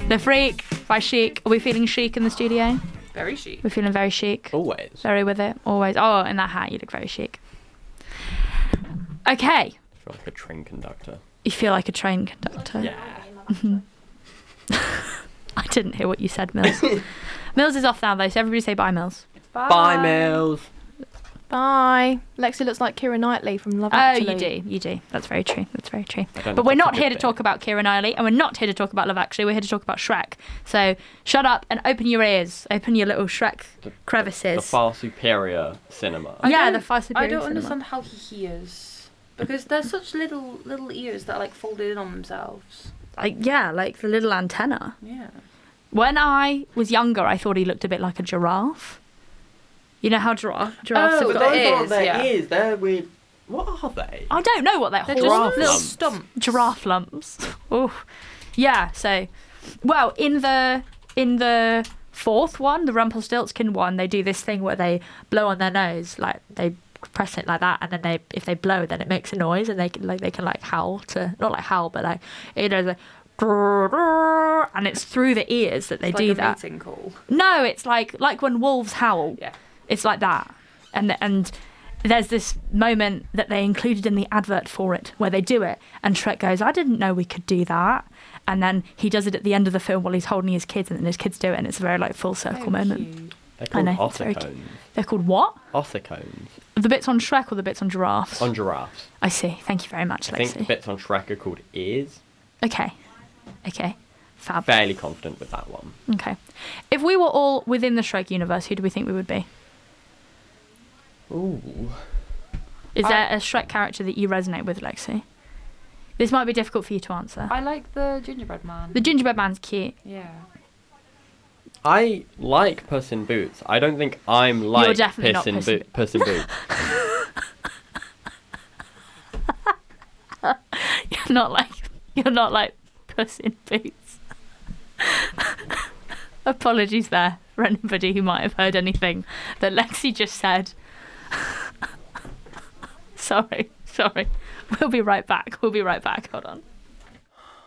The Freak by Chic. Are we feeling chic in the studio? Very chic. We're feeling very chic. Always. Very with it. Always. Oh, in that hat, you look very chic. Okay. I feel like a train conductor. You feel like a train conductor. Yeah. I didn't hear what you said, Mills. Mills is off now, though, so everybody say bye, Mills. Bye, Mills. Bye. Lexi looks like Keira Knightley from Love Oh, Actually. you do. That's very true. That's very true. I don't know But if we're that's a not good here to thing. talk about Keira Knightley, and we're not here to talk about Love Actually. We're here to talk about Shrek. So shut up and open your ears. Open your little Shrek crevices. The far superior cinema. Yeah, the far superior I don't cinema. understand how he hears. Because they're such little ears that are like folded in on themselves. Like the little antenna. Yeah. When I was younger, I thought he looked a bit like a giraffe. You know how giraffes have With got... the ears, aren't their yeah. ears. They're weird. What are they? I don't know what they're They're called. just Giraffe little lumps. stumps. Giraffe lumps. Oh, yeah. So, well, in the fourth one, the Rumpelstiltskin one, they do this thing where they blow on their nose, like they press it like that, and then if they blow, then it makes a noise, and they can howl to, not like howl, but like like, and it's through the ears that they It's do like a that. mating call. No, it's like when wolves howl. Yeah. It's like that. And there's this moment that they included in the advert for it where they do it, and Shrek goes, I didn't know we could do that. And then he does it at the end of the film while he's holding his kids, and then his kids do it, and it's a very like full circle moment. Cute. They're I called know, it's very ossicones. They're called what? Ossicones. The bits on Shrek or the bits on giraffes? On giraffes. I see. Thank you very much, I think Lexi. the bits on Shrek are called ears. Okay. Fab. Fairly confident with that one. Okay. If we were all within the Shrek universe, who do we think we would be? Ooh. Is there a Shrek character that you resonate with, Lexi? This might be difficult for you to answer. I like the gingerbread man. The gingerbread man's cute. Yeah. I like Puss in Boots. I don't think I'm like definitely not Puss in Boots. You're not like Puss in Boots. Apologies there for anybody who might have heard anything that Lexi just said. Sorry. We'll be right back. Hold on.